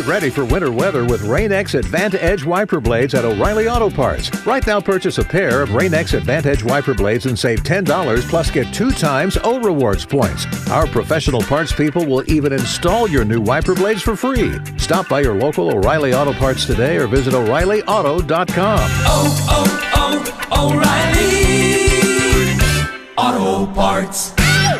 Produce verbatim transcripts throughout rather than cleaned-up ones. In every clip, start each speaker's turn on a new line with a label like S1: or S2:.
S1: ready for winter weather with Rain-X Advant-Edge wiper blades at O'Reilly Auto Parts. Right now, purchase a pair of Rain-X Advant-Edge wiper blades and save ten dollars plus get two times O Rewards points. Our professional parts people will even install your new wiper blades for free. Stop by your local O'Reilly Auto Parts today or visit O'Reilly Auto dot com.
S2: Oh, oh, oh, O'Reilly Auto Parts.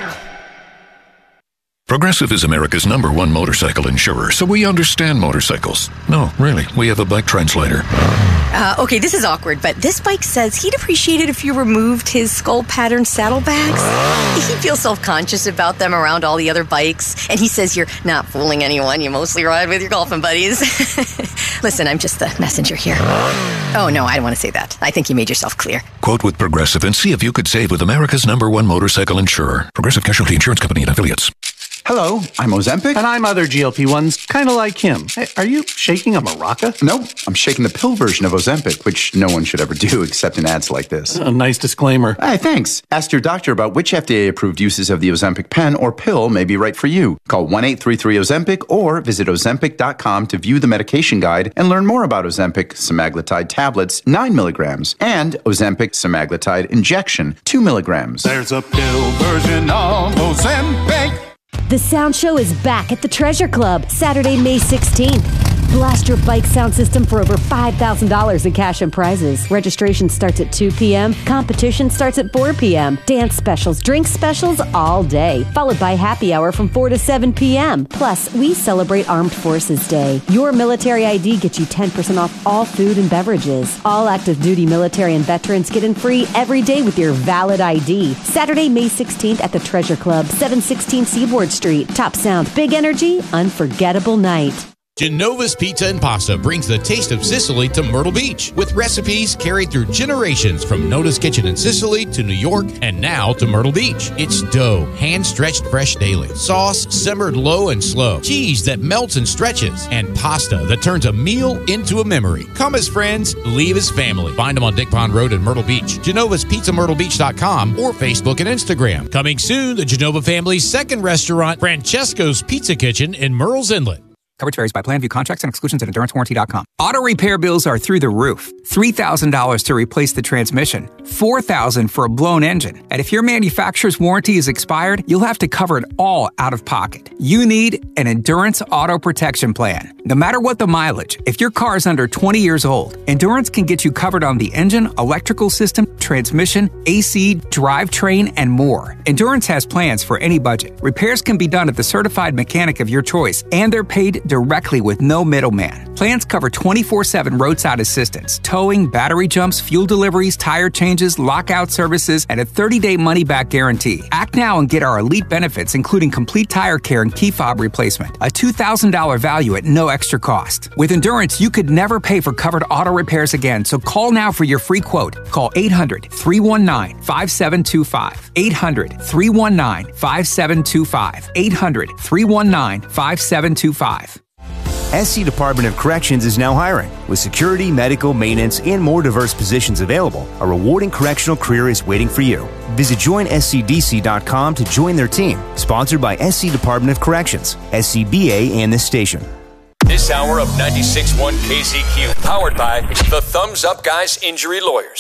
S3: Progressive is America's number one motorcycle insurer, so we understand motorcycles. No, really, we have a bike translator.
S4: Uh, okay, this is awkward, but this bike says he'd appreciate it if you removed his skull pattern saddlebags. He feels self-conscious about them around all the other bikes, and he says you're not fooling anyone. You mostly ride with your golfing buddies. Listen, I'm just the messenger here. Oh, no, I don't want to say that. I think you made yourself clear.
S3: Quote with Progressive and see if you could save with America's number one motorcycle insurer. Progressive Casualty Insurance Company and Affiliates.
S5: Hello, I'm Ozempic.
S6: And I'm other G L P ones, kind of like him. Hey, are you shaking a maraca?
S5: No, I'm shaking the pill version of Ozempic, which no one should ever do except in ads like this.
S6: A nice disclaimer.
S5: Hey, thanks. Ask your doctor about which F D A-approved uses of the Ozempic pen or pill may be right for you. Call one eight three three Ozempic or visit Ozempic dot com to view the medication guide and learn more about Ozempic semaglutide tablets, nine milligrams, and Ozempic semaglutide injection, two milligrams.
S7: There's a pill version of Ozempic.
S8: The Sound Show is back at the Treasure Club, Saturday, May sixteenth. Blast your bike sound system for over five thousand dollars in cash and prizes. Registration starts at two p.m. Competition starts at four p.m. Dance specials, drink specials all day, followed by happy hour from four to seven p.m. Plus, we celebrate Armed Forces Day. Your military I D gets you ten percent off all food and beverages. All active duty military and veterans get in free every day with your valid I D. Saturday, May sixteenth at the Treasure Club, seven sixteen Seaboard Street. Top sound, big energy, unforgettable night.
S9: Genova's Pizza and Pasta brings the taste of Sicily to Myrtle Beach with recipes carried through generations from Nona's Kitchen in Sicily to New York and now to Myrtle Beach. It's dough, hand-stretched fresh daily, sauce simmered low and slow, cheese that melts and stretches, and pasta that turns a meal into a memory. Come as friends, leave as family. Find them on Dick Pond Road in Myrtle Beach, Genova's Pizza Myrtle Beach dot com, or Facebook and Instagram. Coming soon, the Genova family's second restaurant, Francesco's Pizza Kitchen in Murrells Inlet.
S10: Coverage varies by plan. View contracts and exclusions at endurance warranty dot com. Auto repair bills are through the roof. three thousand dollars to replace the transmission. four thousand dollars for a blown engine. And if your manufacturer's warranty is expired, you'll have to cover it all out of pocket. You need an Endurance Auto Protection Plan. No matter what the mileage, if your car is under twenty years old, Endurance can get you covered on the engine, electrical system, transmission, A C, drivetrain, and more. Endurance has plans for any budget. Repairs can be done at the certified mechanic of your choice, and they're paid directly with no middleman. Plans cover twenty-four seven roadside assistance, towing, battery jumps, fuel deliveries, tire changes, lockout services, and a thirty-day money-back guarantee. Act now and get our elite benefits, including complete tire care and key fob replacement. A two thousand dollars value at no extra cost. With Endurance, you could never pay for covered auto repairs again, so call now for your free quote. Call eight hundred, three one nine, five seven two five. eight hundred, three one nine, five seven two five. eight hundred, three one nine, five seven two five.
S11: S C Department of Corrections is now hiring. With security, medical, maintenance, and more diverse positions available, a rewarding correctional career is waiting for you. Visit join S C D C dot com to join their team. Sponsored by S C Department of Corrections, S C B A, and this station.
S12: This hour of ninety-six point one K Z Q, powered by the Thumbs Up Guys Injury Lawyers.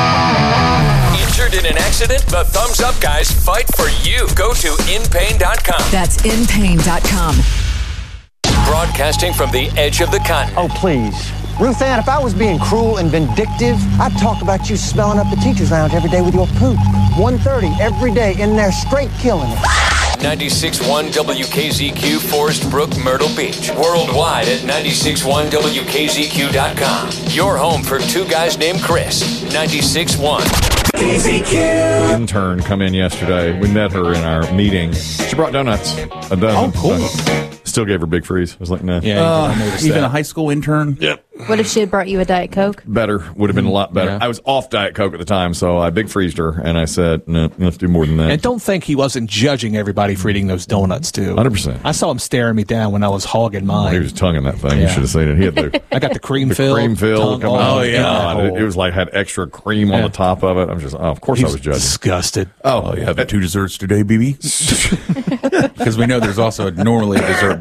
S12: Injured in an accident? The Thumbs Up Guys fight for you. Go to in pain dot com.
S13: That's in pain dot com.
S12: Broadcasting from the edge of the continent.
S14: Oh, please. Ruth Ann, if I was being cruel and vindictive, I'd talk about you smelling up the teacher's lounge every day with your poop. one thirty every day in there, straight killing it.
S12: ninety-six point one W K Z Q, Forest Brook, Myrtle Beach. Worldwide at ninety-six point one W K Z Q dot com. Your home for two guys named Chris. ninety-six point one K Z Q.
S15: Intern come in yesterday. We met her in our meeting. She brought donuts. A dozen.
S16: Oh, cool.
S15: Still gave her a big freeze. I was like, nah.
S16: Yeah, uh, even that. A high school intern?
S15: Yep.
S17: What if she had brought you a Diet Coke?
S15: Better. Would have been a lot better. Yeah. I was off Diet Coke at the time, so I big freezed her, and I said, no, let's do more than that.
S16: And don't think he wasn't judging everybody for eating those donuts, too.
S15: one hundred percent.
S16: I saw him staring me down when I was hogging mine.
S15: Oh, he was tonguing that thing. Yeah. You should have seen it. He had the
S16: I got the cream
S15: the
S16: fill.
S15: cream fill.
S16: Come on.
S15: Oh, yeah. God, it, it was like had extra cream yeah. on the top of it. I'm just, oh, of course
S16: he
S15: I was judging.
S16: Disgusted.
S15: Oh,
S16: oh
S15: yeah.
S16: yeah.
S15: The two desserts today, B B?
S18: Because we know there's also normally a dessert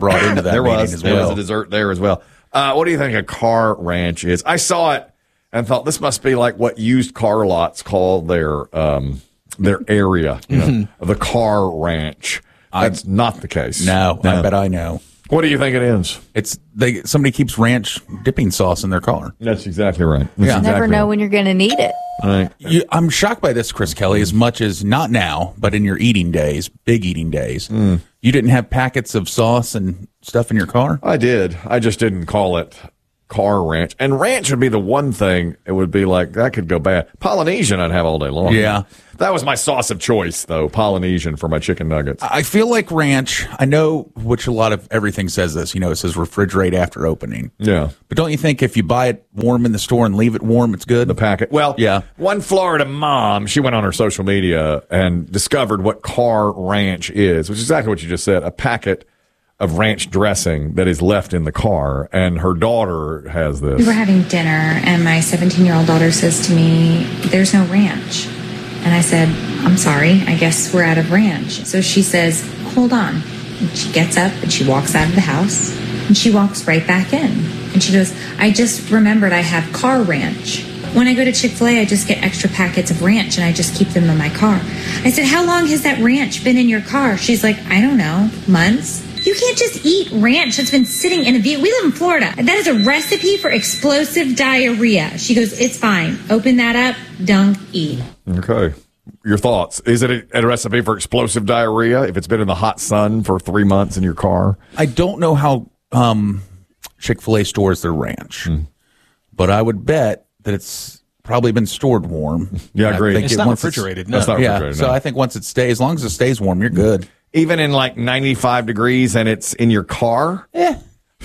S18: brought into that
S15: there
S18: meeting
S15: was,
S18: as
S15: there
S18: well.
S15: was a dessert there as well. Uh, what do you think a car ranch is? I saw it and thought this must be like what used car lots call their um, their area, you know,
S18: Mm-hmm.
S15: the car ranch. That's I, not the case.
S18: No, no, I bet I know.
S15: What do you think it is?
S18: It's they. Somebody keeps ranch dipping sauce in their car.
S15: That's exactly right. That's
S17: You
S15: exactly
S17: never know
S15: right.
S17: when you're going to need it.
S15: Right.
S18: You, I'm shocked by this, Chris Kelly, as much as not now, but in your eating days, big eating days,
S15: Mm.
S18: you didn't have packets of sauce and stuff in your car?
S15: I did. I just didn't call it car ranch. And ranch would be the one thing it would be like, that could go bad. Polynesian I'd have all day long.
S18: Yeah.
S15: That was my sauce of choice, though, Polynesian for my chicken nuggets.
S18: I feel like ranch, I know, which a lot of everything says this, you know, it says refrigerate after opening.
S15: Yeah.
S18: But don't you think if you buy it warm in the store and leave it warm, it's good?
S15: The packet. Well,
S18: yeah.
S15: One Florida mom, she went on her social media and discovered what car ranch is, which is exactly what you just said, a packet of ranch dressing that is left in the car. And her daughter has this.
S19: We were having dinner, and my seventeen-year-old daughter says to me, "There's no ranch." And I said, "I'm sorry, I guess we're out of ranch." So she says, "Hold on." And she gets up and she walks out of the house and she walks right back in. And she goes, "I just remembered I have car ranch. When I go to Chick-fil-A, I just get extra packets of ranch and I just keep them in my car." I said, "How long has that ranch been in your car?" She's like, "I don't know, months." You can't just eat ranch that's been sitting in a vehicle. We live in Florida. That is a recipe for explosive diarrhea. She goes, "It's fine. Open that up, dunk, eat."
S15: Okay. Your thoughts? Is it a, a recipe for explosive diarrhea if it's been in the hot sun for three months in your car?
S18: I don't know how um, Chick-fil-A stores their ranch,
S15: Mm.
S18: but I would bet that it's probably been stored warm.
S15: Yeah, I agree.
S18: I think
S16: It's
S18: it-
S16: not
S18: once
S16: refrigerated,
S18: It's,
S16: no.
S18: yeah,
S15: refrigerated,
S18: so
S15: no.
S18: I think once it stays, as long as it stays warm, you're good.
S15: Even in like ninety-five degrees and it's in your car?
S18: Yeah.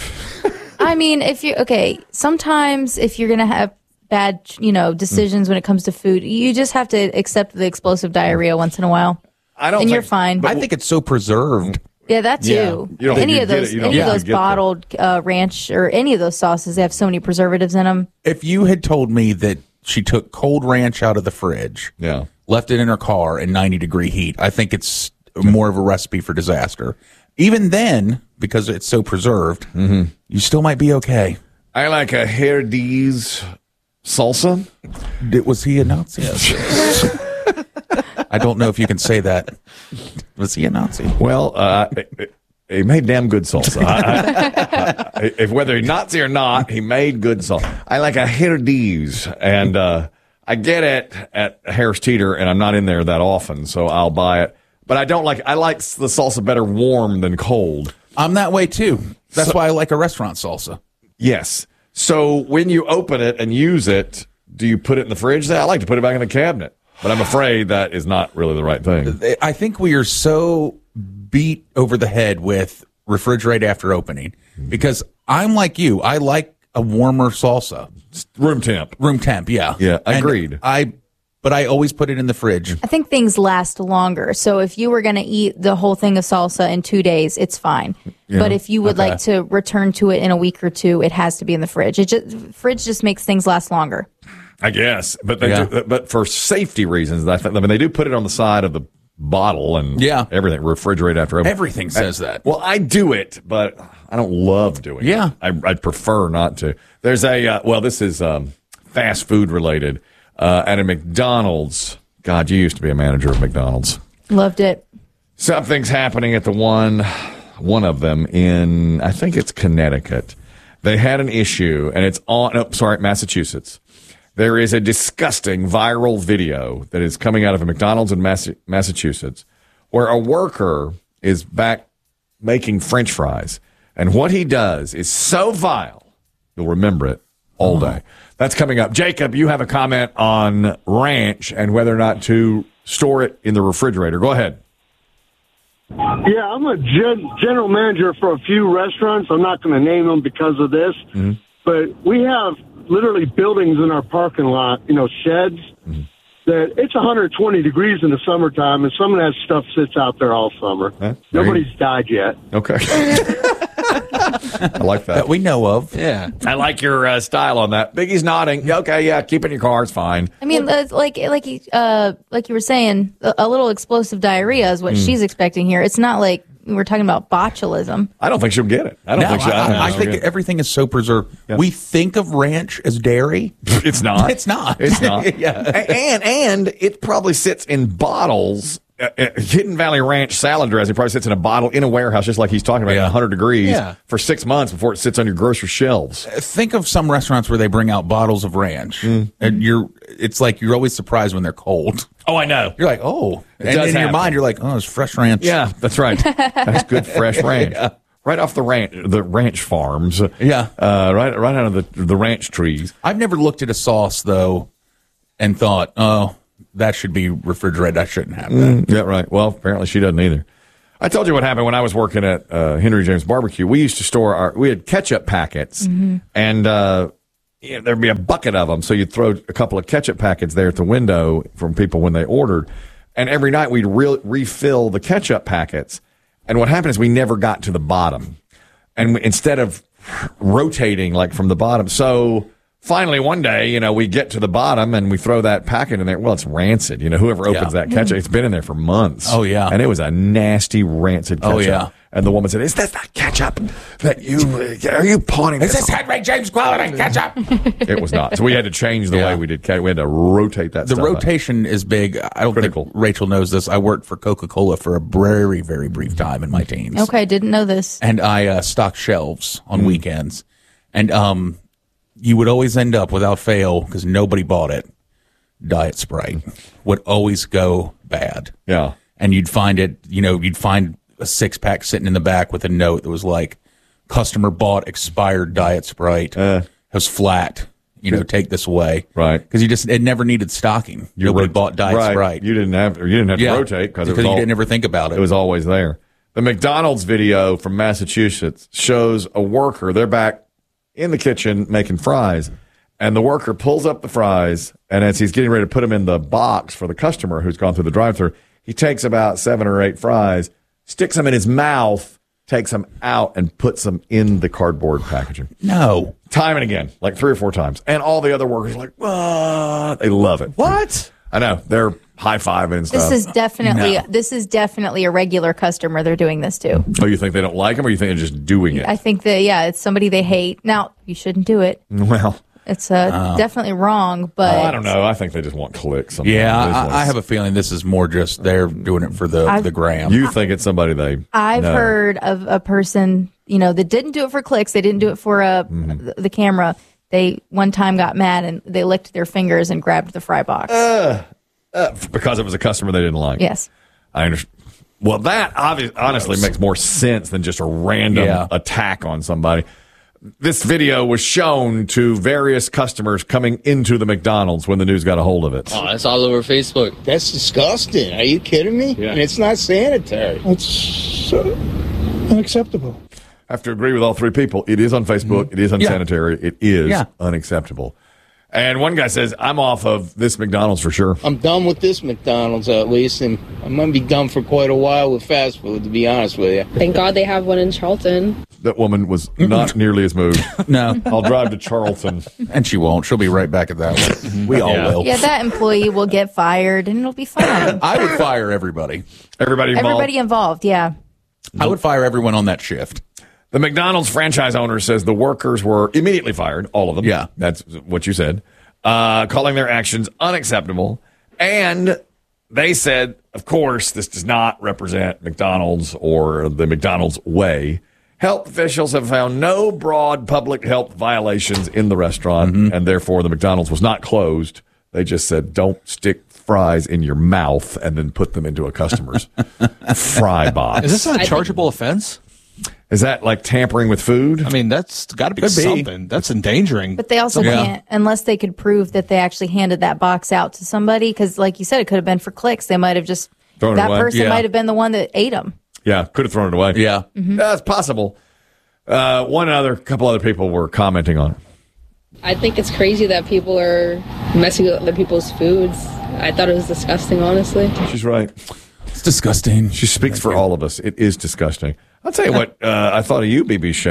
S17: I mean, if you okay, sometimes if you're going to have bad, you know, decisions when it comes to food, you just have to accept the explosive diarrhea once in a while.
S15: I don't
S17: and
S15: think,
S17: you're fine.
S18: I think it's so preserved.
S17: Yeah, that too.
S15: Yeah. You don't
S17: Any
S15: think
S17: of
S15: you get
S17: those,
S15: it. You don't
S17: any of
S15: think
S17: those
S15: you get
S17: bottled uh, ranch or any of those sauces, they have so many preservatives in them.
S18: If you had told me that she took cold ranch out of the fridge,
S15: Yeah.
S18: left it in her car in ninety degree heat, I think it's more of a recipe for disaster. Even then, because it's so preserved,
S15: Mm-hmm.
S18: you still might be okay.
S15: I like a Herdez salsa.
S18: Did, was he a Nazi? I don't know if you can say that. Was he a Nazi?
S15: Well, uh, he made damn good salsa. I, I, I, if whether he's Nazi or not, he made good salsa. I like a Herdez, and uh, I get it at Harris Teeter, and I'm not in there that often, so I'll buy it. But I don't like. I like the salsa better warm than cold.
S18: I'm that way too. That's
S15: So-
S18: why I like a restaurant salsa.
S15: Yes. So when you open it and use it, do you put it in the fridge? I like to put it back in the cabinet, but I'm afraid that is not really the right thing.
S18: I think we are so beat over the head with refrigerate after opening because I'm like you. I like a warmer salsa.
S15: Room temp.
S18: Room temp, yeah.
S15: Yeah,
S18: And
S15: agreed.
S18: I, but I always put it in the fridge.
S17: I think things last longer. So if you were going to eat the whole thing of salsa in two days, it's fine.
S18: Yeah.
S17: But if you would
S18: Okay.
S17: like to return to it in a week or two, it has to be in the fridge. It just fridge just makes things last longer.
S15: I guess, but they
S18: Yeah.
S15: do, but for safety reasons, I, think, I mean, they do put it on the side of the bottle and
S18: Yeah.
S15: everything. Refrigerate after opening.
S18: Everything says that.
S15: Well, I do it, but I don't love doing
S18: Yeah.
S15: it. I, I prefer not to. There's a uh, well, this is um, fast food related. Uh, at a McDonald's. God, you used to be a manager of McDonald's.
S17: Loved it.
S15: Something's happening at the one, one of them in, I think it's Connecticut. They had an issue, and it's on, oh, sorry, Massachusetts. There is a disgusting viral video that is coming out of a McDonald's in Mass- Massachusetts where a worker is back making French fries. And what he does is so vile, you'll remember it all day. That's coming up. Jacob, you have a comment on ranch and whether or not to store it in the refrigerator. Go ahead.
S20: Yeah, I'm a gen- general manager for a few restaurants. I'm not going to name them because of this,
S15: Mm-hmm.
S20: but we have literally buildings in our parking lot, you know, sheds,
S15: Mm-hmm.
S20: that it's one hundred twenty degrees in the summertime, and some of that stuff sits out there all summer.
S15: Huh?
S20: Nobody's died yet.
S15: Okay. I like that.
S18: That we know of.
S16: Yeah.
S15: I like your uh, style on that. Biggie's nodding. Yeah, okay, yeah, keep it in your car. It's fine.
S17: I mean, uh, like like uh, like you were saying, a, a little explosive diarrhea is what
S15: Mm.
S17: she's expecting here. It's not like we're talking about botulism.
S15: I don't think she'll get it. I don't
S18: no,
S15: think she'll. I, don't
S18: I, I
S15: think
S18: think
S15: she'll
S18: everything is so preserved.
S15: Yeah.
S18: We think of ranch as dairy.
S15: It's not.
S18: It's not.
S15: It's not.
S18: yeah.
S15: And and it probably sits in bottles. Uh, uh, Hidden Valley Ranch salad dressing probably sits in a bottle in a warehouse, just like he's talking about,
S18: Yeah.
S15: at one hundred degrees
S18: Yeah.
S15: for six months before it sits on your grocery shelves.
S18: Think of some restaurants where they bring out bottles of ranch,
S15: Mm.
S18: and you're. It's like you're always surprised when they're cold.
S15: Oh, I know.
S18: You're like, oh,
S15: It
S18: and
S15: does
S18: in your
S15: happen.
S18: mind, you're like, oh, it's fresh ranch.
S15: Yeah, that's right. That's good fresh ranch.
S18: Yeah.
S15: Right off the ranch, the ranch farms.
S18: Yeah.
S15: Uh, right, right out of the the ranch trees.
S18: I've never looked at a sauce though, and thought, oh, that should be refrigerated. I shouldn't have that.
S15: Mm, yeah, right. Well, apparently she doesn't either. I told you what happened when I was working at uh, Henry James Barbecue. We used to store our, we had ketchup packets,
S17: Mm-hmm.
S15: and uh, you know, there'd be a bucket of them. So you'd throw a couple of ketchup packets there at the window from people when they ordered. And every night we'd re- refill the ketchup packets. And what happened is we never got to the bottom. And we, instead of rotating like from the bottom, so finally one day, you know, we get to the bottom and we throw that packet in there. Well, it's rancid. You know, whoever opens
S18: Yeah.
S15: that ketchup, it's been in there for months.
S18: Oh, yeah.
S15: And it was a nasty rancid ketchup.
S18: Oh, yeah.
S15: And the woman said, "Is this not ketchup that you, are you pawning
S18: Is
S15: this?"
S18: this Henry James quality ketchup?
S15: It was not. So we had to change the
S18: Yeah.
S15: way we did ketchup. We had to rotate that
S18: The
S15: stuff up.
S18: rotation is big. I don't
S15: Critical.
S18: think Rachel knows this. I worked for Coca-Cola for a very, very brief time in my teens.
S17: Okay, didn't know this.
S18: And I uh, stocked shelves on
S15: Mm.
S18: weekends. And um, you would always end up, without fail, because nobody bought it, Diet Sprite would always go bad.
S15: Yeah.
S18: And you'd find it, you know, you'd find a six-pack sitting in the back with a note that was like, customer bought expired Diet Sprite.
S15: Uh,
S18: it was flat. You know, take this away.
S15: Right.
S18: Because you just, it never needed stocking.
S15: You
S18: Nobody
S15: rot-
S18: bought Diet
S15: right.
S18: Sprite.
S15: You didn't have, or you didn't have to
S18: Yeah.
S15: rotate because it was
S18: Because you
S15: all,
S18: didn't ever think about it.
S15: It was always there. The McDonald's video from Massachusetts shows a worker. They're back in the kitchen making fries, and the worker pulls up the fries, and as he's getting ready to put them in the box for the customer who's gone through the drive-thru, he takes about seven or eight fries, sticks them in his mouth, takes them out, and puts them in the cardboard packaging.
S18: No.
S15: Time and again, like three or four times. And all the other workers are like, what? They love it.
S18: What?
S15: I know. They're high-fiving and stuff.
S17: This is definitely
S15: No.
S17: this is definitely a regular customer they're doing this to.
S15: Oh, you think they don't like them, or you think they're just doing it?
S17: I think that yeah, it's somebody they hate. Now you shouldn't do it.
S15: Well,
S17: It's uh,
S15: Oh.
S17: definitely wrong, but
S15: I don't know. I think they just want clicks. sometimes.
S18: Yeah,
S15: They just
S18: I,
S15: want-
S18: I have a feeling this is more just they're doing it for the,
S17: I've-
S18: the gram.
S15: You think it's somebody they?
S17: I've
S15: know.
S17: heard of a person, you know, that didn't do it for clicks. They didn't do it for uh,
S15: Mm-hmm.
S17: the, the camera. They one time got mad and they licked their fingers and grabbed the fry box.
S15: Uh, uh, because it was a customer they didn't like.
S17: Yes.
S15: I understand. Well, that obviously, honestly makes more sense than just a random
S18: Yeah.
S15: attack on somebody. This video was shown to various customers coming into the McDonald's when the news got a hold of it.
S21: Oh, that's all over Facebook.
S22: That's disgusting. Are you kidding me?
S15: Yeah.
S22: And it's not sanitary.
S23: It's so unacceptable.
S15: I have to agree with all three people. It is on Facebook. It is unsanitary. It is
S22: Yeah.
S15: unacceptable. And one guy says, I'm off of this McDonald's for sure.
S22: I'm done with this McDonald's at least, and I'm going to be done for quite a while with fast food, to be honest with you.
S24: Thank God they have one in Charlton.
S15: That woman was not nearly as moved.
S18: No.
S15: I'll drive to Charlton.
S18: And she won't. She'll be right back at that one. We all will.
S17: Yeah, that employee will get fired and it'll be fine.
S18: I would fire everybody.
S15: Everybody involved?
S17: Everybody involved, yeah.
S18: I would fire everyone on that shift.
S15: The McDonald's franchise owner says the workers were immediately fired, all of them. Yeah. That's what you said. Uh, calling their actions unacceptable. And they said, of course, this does not represent McDonald's or the McDonald's way. Health officials have found no broad public health violations in the restaurant, and therefore the McDonald's was not closed. They just said, don't stick fries in your mouth and then put them into a customer's fry box.
S16: Is this a chargeable offense?
S15: Is that like tampering with food?
S16: I mean, that's got to be
S15: Could be.
S16: something. That's endangering.
S17: But they also
S16: Yeah.
S17: can't, unless they could prove that they actually handed that box out to somebody, because like you said, it could have been for clicks. They might have just,
S15: Thrown it
S17: that
S15: away.
S17: person
S15: Yeah.
S17: might have been the one that ate them.
S15: Yeah, could have thrown it away.
S18: Yeah.
S15: That's possible. Uh, one other, couple other people were commenting on it.
S24: I think it's crazy that people are messing with other people's foods. I thought it was disgusting, honestly.
S15: She's right.
S18: It's disgusting.
S15: She speaks for all of us. It is disgusting. I'll tell you what, uh, I thought of you, B B Shay.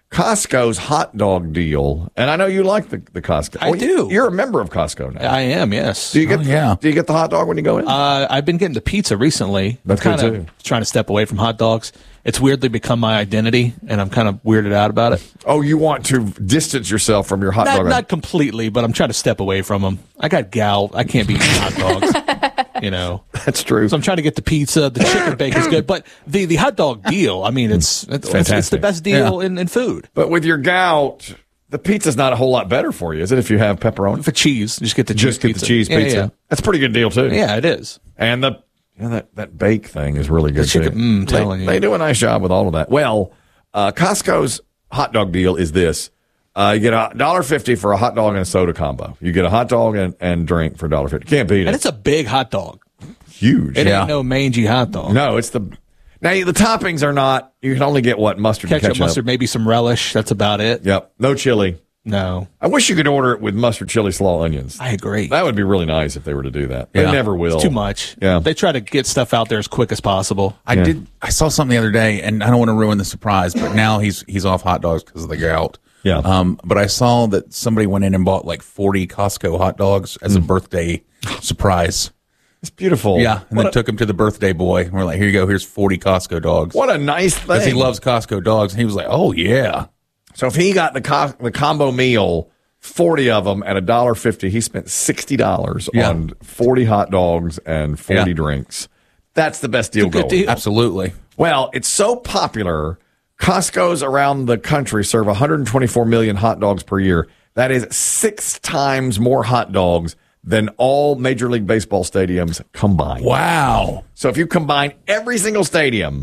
S15: Costco's hot dog deal, and I know you like the, the Costco.
S16: I
S15: Well,
S16: do.
S15: You, you're a member of Costco now.
S16: I am, yes.
S15: Do you get
S16: Oh,
S15: the,
S16: yeah.
S15: Do you get the hot dog when you go in?
S16: Uh, I've been getting the pizza recently.
S15: That's
S16: kind
S15: good,
S16: of
S15: too.
S16: trying to step away from hot dogs. It's weirdly become my identity, and I'm kind of weirded out about it.
S15: Oh, you want to distance yourself from your hot
S16: not,
S15: dog?
S16: Not completely, but I'm trying to step away from them. I got gout. I can't be eating hot dogs. You know,
S15: that's true.
S16: So I'm trying to get the pizza. The chicken bacon's good, but the, the hot dog deal. I mean, it's it's, it's,
S15: fantastic.
S16: it's the best deal
S15: Yeah.
S16: in, in food.
S15: But with your gout, the pizza's not a whole lot better for you, is it? If you have pepperoni,
S16: for cheese, just get the cheese
S15: just get
S16: pizza.
S15: the cheese
S16: Yeah,
S15: pizza.
S16: yeah.
S15: That's a pretty good deal too.
S16: Yeah, it is.
S15: And the you know, that that bake thing is really good
S16: The chicken-
S15: too.
S16: mm,
S15: they,
S16: telling you.
S15: they do a nice job with all of that. Well, uh, Costco's hot dog deal is this: uh, you get a one dollar fifty for a hot dog and a soda combo. You get a hot dog and, and drink for one dollar fifty. Can't beat it.
S16: And it's a big hot dog.
S15: Huge.
S16: It ain't no mangy hot dog.
S15: No, it's the now the toppings are not. You can only get what mustard,
S16: Ketchup,
S15: and ketchup,
S16: mustard, maybe some relish. That's about it.
S15: Yep, no chili.
S16: No.
S15: I wish you could order it with mustard, chili, slaw, onions.
S16: I agree.
S15: That would be really nice if they were to do that. They
S18: Yeah.
S15: never will.
S16: It's too much.
S15: Yeah.
S16: They try to get stuff out there as quick as possible.
S18: I did. I saw something the other day, and I don't want to ruin the surprise, but now he's he's off hot dogs because of the gout.
S15: Yeah.
S18: Um. But I saw that somebody went in and bought like forty Costco hot dogs as a birthday surprise.
S15: It's beautiful.
S18: Yeah, and
S15: What
S18: then
S15: a-
S18: took him to the birthday boy. We're like, here you go. Here's forty Costco dogs.
S15: What a nice thing.
S18: Because he loves Costco dogs, and he was like, oh yeah.
S15: So if he got the co- the combo meal, forty of them at a dollar fifty, he spent sixty dollars
S18: Yeah.
S15: on forty hot dogs and forty
S18: Yeah.
S15: drinks. That's the best deal
S18: It's a good
S15: going.
S18: deal. Absolutely.
S15: Well, it's so popular. Costco's around the country serve one hundred twenty-four million hot dogs per year. That is six times more hot dogs than all Major League Baseball stadiums combined.
S18: Wow.
S15: So if you combine every single stadium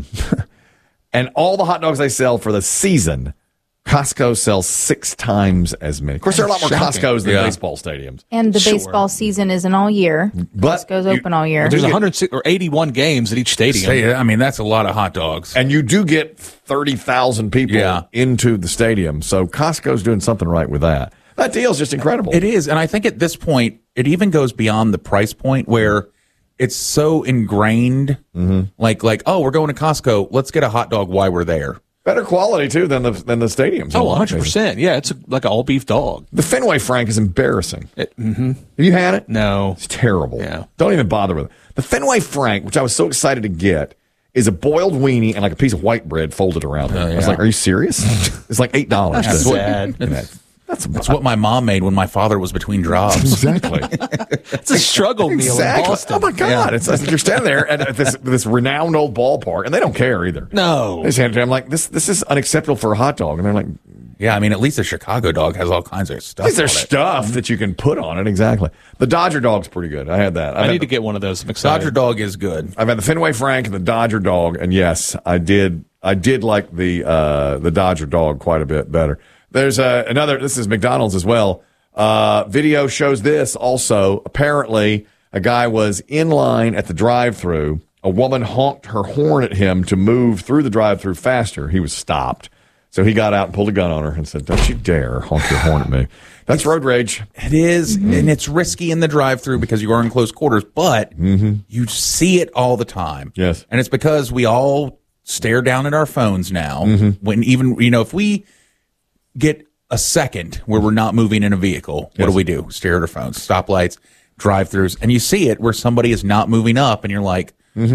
S15: and all the hot dogs they sell for the season, Costco sells six times as many. Of course, there are a lot more
S16: Shocking.
S15: Costco's than
S18: Yeah.
S15: baseball stadiums.
S17: And the
S16: Sure.
S17: baseball season isn't all year.
S15: But
S17: Costco's
S15: you-
S17: open all year.
S16: There's one hundred six or eighty-one games at each stadium.
S18: Say, I mean, that's a lot of hot dogs.
S15: And you do get thirty thousand people
S18: Yeah.
S15: into the stadium. So Costco's doing something right with that. That deal's just incredible.
S18: It is, and I think at this point, it even goes beyond the price point where it's so ingrained.
S15: Mm-hmm.
S18: Like, like, oh, we're going to Costco. Let's get a hot dog while we're there.
S15: Better quality, too, than the than the stadiums. in a
S16: Oh,
S15: lot of
S16: one hundred
S15: cases.
S16: percent. Yeah, it's a, like an all beef dog.
S15: The Fenway Frank is embarrassing.
S16: It, mm-hmm.
S15: Have you had it?
S16: No.
S15: It's terrible.
S16: Yeah.
S15: Don't even bother with it. The Fenway Frank, which I was so excited to get, is a boiled weenie and like a piece of white bread folded around it.
S18: Oh,
S15: I was
S18: yeah.
S15: like, are you serious? It's like eight dollars.
S16: That's
S15: to-
S16: sad.
S15: That's, that's,
S18: That's what my mom made when my father was between jobs.
S15: exactly.
S16: It's a struggle meal in
S15: Exactly.
S16: Boston.
S15: Oh my God! It's like you're standing there at, at this this renowned old ballpark, and they don't care either.
S16: No.
S15: They just hand it to me. I'm like, this this is unacceptable for a hot dog, and they're like,
S18: Yeah, I mean, at least the Chicago dog has all kinds of stuff.
S15: is there
S18: on it.
S15: stuff that you can put on it? Exactly. The Dodger dog's pretty good. I had that. I've
S16: I
S15: had
S16: need
S15: the-
S16: to get one of those. I'm excited.
S18: Dodger dog is good.
S15: I've had the Fenway Frank and the Dodger dog, and yes, I did. I did like the uh, the Dodger dog quite a bit better. There's uh, another. This is McDonald's as well. Uh, video shows this also. Apparently, a guy was in line at the drive-thru. A woman honked her horn at him to move through the drive-thru faster. He was stopped, so he got out and pulled a gun on her and said, "Don't you dare honk your horn at me." That's road rage.
S18: It is, and it's risky in the drive-through because you are in close quarters, but you see it all the time.
S15: Yes.
S18: And it's because we all stare down at our phones now. When even, you know, if we get a second where we're not moving in a vehicle, what
S15: Yes.
S18: do we do? Stare at our phones, stoplights, drive-throughs, and you see it where somebody is not moving up, and you're like,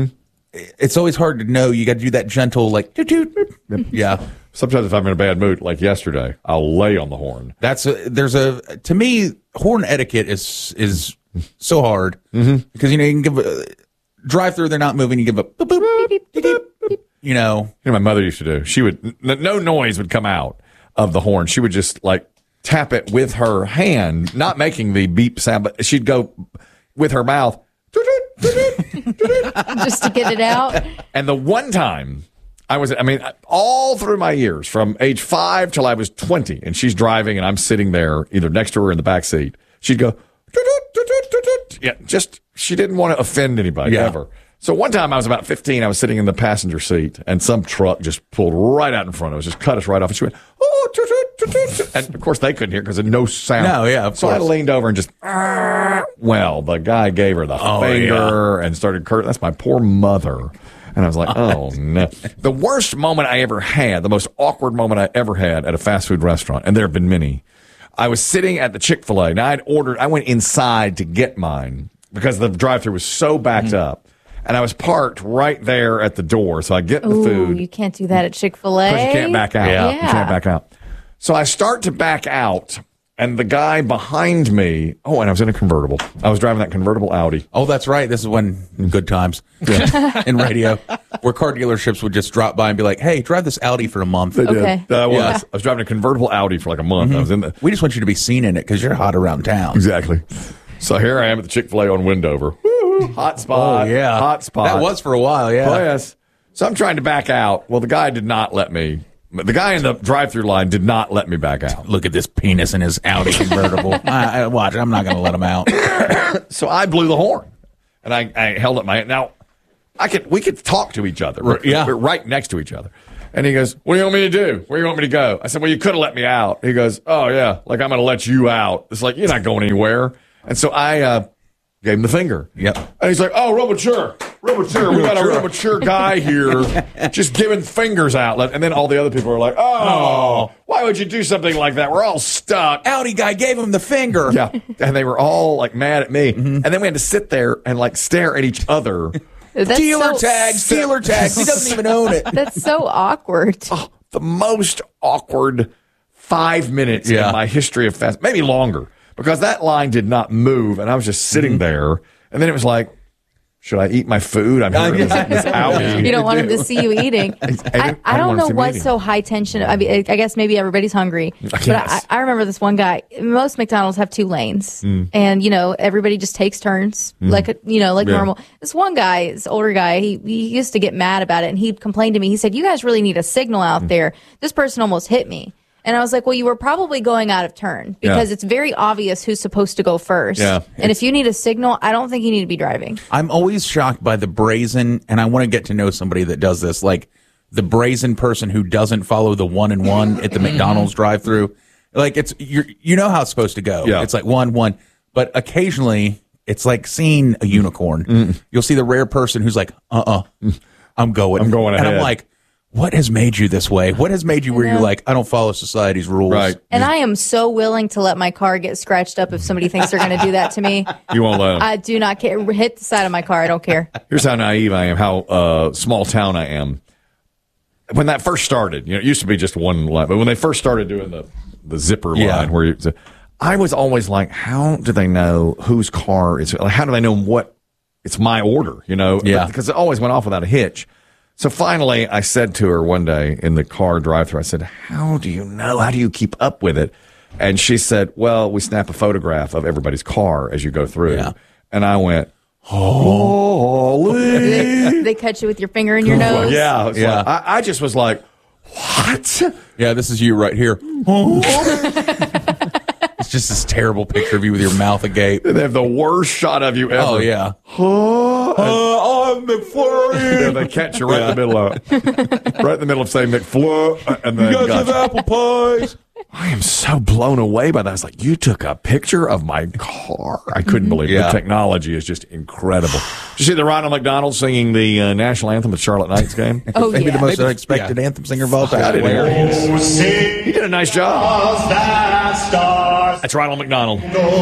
S18: it's always hard to know. You got to do that gentle, like, doot, doot, doot. Yeah.
S15: Sometimes if I'm in a bad mood, like yesterday, I'll lay on the horn.
S18: That's a, there's a, to me, horn etiquette is, is so hard because, you know, you can give a drive through, they're not moving. You give a, boop, boop, beep, beep, beep, you know,
S15: You know, my mother used to do. She would n- no noise would come out of the horn. She would just like tap it with her hand, not making the beep sound, but she'd go with her mouth.
S17: Just to get it out.
S15: And the one time I was, I mean, all through my years, from age five till I was twenty, and she's driving and I'm sitting there either next to her or in the back seat, she'd go, yeah, just, she didn't want to offend anybody
S18: Yeah.
S15: ever. So one time I was about fifteen, I was sitting in the passenger seat and some truck just pulled right out in front of us, just cut us right off. And she went, oh, toot, toot, toot, toot. And of course they couldn't hear because of no sound.
S18: No, yeah, of
S15: So I
S18: course.
S15: leaned over and just, well, the guy gave her the
S18: Oh,
S15: finger and started cur That's my poor mother. And I was like, oh, no. The worst moment I ever had, the most awkward moment I ever had at a fast food restaurant, and there have been many, I was sitting at the Chick-fil-A. Now, I'd ordered, I went inside to get mine because the drive-thru was so backed mm. up. And I was parked right there at the door. So I get the
S17: Ooh,
S15: food.
S17: You can't do that at Chick-fil-A.
S15: Because you can't back out.
S17: Yeah.
S15: You can't back out. So I start to back out, and the guy behind me, oh, and I was in a convertible. I was driving that convertible Audi.
S18: Oh, that's right. This is when good times yeah. in radio, where car dealerships would just drop by and be like, hey, drive this Audi for a month.
S15: They
S17: okay.
S15: did. I was.
S17: Yeah.
S15: I was driving a convertible Audi for like a month. Mm-hmm. I was in the.
S18: We just want you to be seen in it because you're hot around town.
S15: Exactly. So here I am at the Chick-fil-A on Wendover. Hot spot.
S18: Oh, yeah.
S15: Hot spot.
S18: That was for a while, yeah.
S15: Oh, yes. So I'm trying to back out. Well, the guy did not let me. The guy in the drive-thru line did not let me back out.
S18: Look at this penis in his Audi convertible. I, I, watch, I'm not going to let him out.
S15: So I blew the horn, and I, I held up my hand. Now, I could we could talk to each other. We're,
S18: yeah.
S15: we're right next to each other. And he goes, what do you want me to do? Where do you want me to go? I said, well, you could have let me out. He goes, oh, yeah, like I'm going to let you out. It's like, you're not going anywhere. And so I uh, gave him the finger.
S18: Yep.
S15: And he's like, oh, real mature. Real mature. We got a real mature guy here just giving fingers out. And then all the other people are like, oh, why would you do something like that? We're all stuck.
S18: Audi guy gave him the finger.
S15: Yeah. And they were all like mad at me. Mm-hmm. And then we had to sit there and like stare at each other.
S17: That's
S18: dealer
S17: so,
S18: tags, dealer tags. He doesn't even own it.
S17: That's so awkward.
S15: Oh, the most awkward five minutes
S18: yeah.
S15: in my history of fast, maybe longer, because that line did not move, and I was just sitting mm-hmm. there. And then it was like, should I eat my food? I'm here in this, this Audi.
S17: You don't want him to see you eating. I, I, I don't know what's so high tension. I mean, I guess maybe everybody's hungry. I but I, I remember this one guy. Most McDonald's have two lanes, mm. and you know everybody just takes turns, mm. like you know, like yeah. normal. This one guy, this older guy, he, he used to get mad about it, and he complained to me. He said, "You guys really need a signal out mm. there. This person almost hit me." And I was like, well, you were probably going out of turn because yeah. it's very obvious who's supposed to go first.
S18: Yeah,
S17: and if you need a signal, I don't think you need to be driving.
S18: I'm always shocked by the brazen, and I want to get to know somebody that does this, like the brazen person who doesn't follow the one and one at the McDonald's drive-thru. Like it's you you know how it's supposed to go.
S15: Yeah.
S18: It's like one, one. But occasionally, it's like seeing a unicorn. Mm. You'll see the rare person who's like, uh-uh, I'm going.
S15: I'm going ahead.
S18: And I'm like, what has made you this way? What has made you where you're like, I don't follow society's rules?
S15: Right.
S17: And I am so willing to let my car get scratched up if somebody thinks they're going to do that to me.
S15: You won't let them.
S17: I do not care. Hit the side of my car. I don't care.
S15: Here's how naive I am, how uh, small town I am. When that first started, you know, it used to be just one line, but when they first started doing the, the zipper
S18: Yeah.
S15: line, where you, I was always like, how do they know whose car is, like, how do they know what, it's my order, you know?
S18: Yeah.
S15: Because it always went off without a hitch. So finally, I said to her one day in the car drive-thru, I said, how do you know? How do you keep up with it? And she said, well, we snap a photograph of everybody's car as you go through.
S18: Yeah.
S15: And I went, holy.
S17: They, they cut you with your finger in your nose.
S15: Yeah.
S18: Yeah.
S15: Like, I, I just was like, what?
S18: Yeah, this is you right here. It's just this terrible picture of you with your mouth agape.
S15: They have the worst shot of you ever.
S18: Oh, yeah.
S15: Uh, I'm McFlurry. Yeah, they catch you right in the middle of right in the middle of saying McFlurry. And then
S18: You guys have apple pies.
S15: I am so blown away by that. I was like, you took a picture of my car. I couldn't believe it.
S18: Yeah.
S15: The technology is just incredible. Did you see the Ronald McDonald singing the uh, national anthem at Charlotte Knights game?
S17: Oh,
S18: Maybe
S17: yeah.
S18: the most
S17: Maybe-
S18: unexpected anthem singer of all time.
S15: I didn't hear it. He did a nice job. That's Ronald McDonald.